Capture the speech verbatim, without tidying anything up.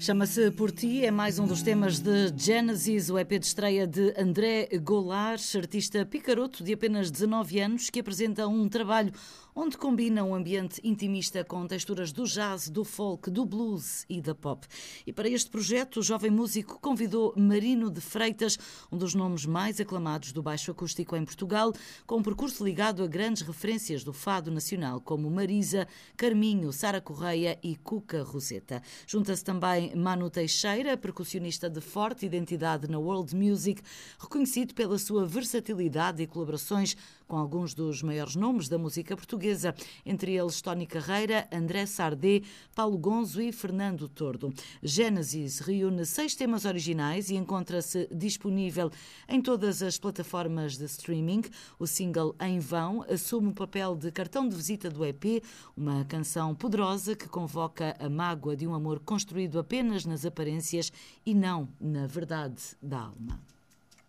Chama-se Por Ti, é mais um dos temas de Genesis, o E P de estreia de André Golars, artista picaroto de apenas dezanove anos, que apresenta um trabalho onde combina um ambiente intimista com texturas do jazz, do folk, do blues e da pop. E para este projeto, o jovem músico convidou Marino de Freitas, um dos nomes mais aclamados do baixo acústico em Portugal, com um percurso ligado a grandes referências do fado nacional, como Marisa, Carminho, Sara Correia e Cuca Roseta. Junta-se também Manu Teixeira, percussionista de forte identidade na world music, reconhecido pela sua versatilidade e colaborações com alguns dos maiores nomes da música portuguesa, entre eles Tony Carreira, André Sardé, Paulo Gonzo e Fernando Tordo. Genesis reúne seis temas originais e encontra-se disponível em todas as plataformas de streaming. O single Em Vão assume o papel de cartão de visita do E P, uma canção poderosa que convoca a mágoa de um amor construído apenas nas aparências e não na verdade da alma.